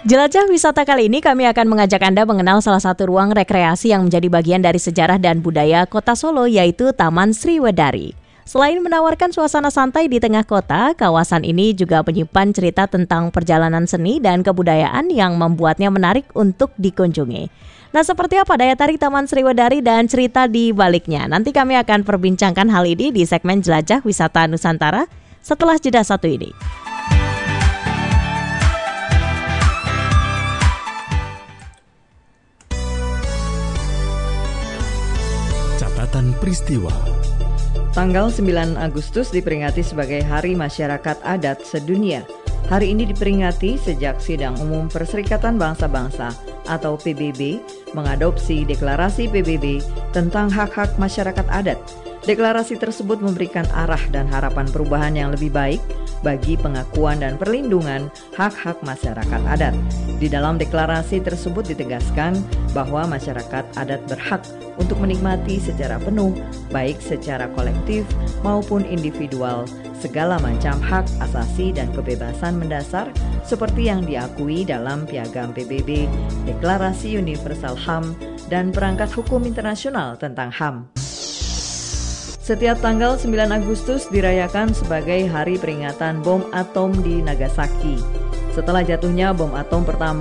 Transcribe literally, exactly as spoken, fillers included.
Jelajah wisata kali ini kami akan mengajak Anda mengenal salah satu ruang rekreasi yang menjadi bagian dari sejarah dan budaya Kota Solo, yaitu Taman Sriwedari. Selain menawarkan suasana santai di tengah kota, kawasan ini juga menyimpan cerita tentang perjalanan seni dan kebudayaan yang membuatnya menarik untuk dikunjungi. Nah, seperti apa daya tarik Taman Sriwedari dan cerita di baliknya? Nanti kami akan perbincangkan hal ini di segmen Jelajah Wisata Nusantara setelah jeda satu ini. Catatan peristiwa. Tanggal sembilan Agustus diperingati sebagai Hari Masyarakat Adat Sedunia. Hari ini diperingati sejak Sidang Umum Perserikatan Bangsa-Bangsa atau P B B mengadopsi Deklarasi P B B tentang hak-hak masyarakat adat. Deklarasi tersebut memberikan arah dan harapan perubahan yang lebih baik bagi pengakuan dan perlindungan hak-hak masyarakat adat. Di dalam deklarasi tersebut ditegaskan bahwa masyarakat adat berhak untuk menikmati secara penuh, baik secara kolektif maupun individual, segala macam hak asasi dan kebebasan mendasar seperti yang diakui dalam Piagam P B B, Deklarasi Universal H A M, dan Perangkat Hukum Internasional tentang H A M. Setiap tanggal sembilan Agustus dirayakan sebagai hari peringatan bom atom di Nagasaki. Setelah jatuhnya bom atom pertama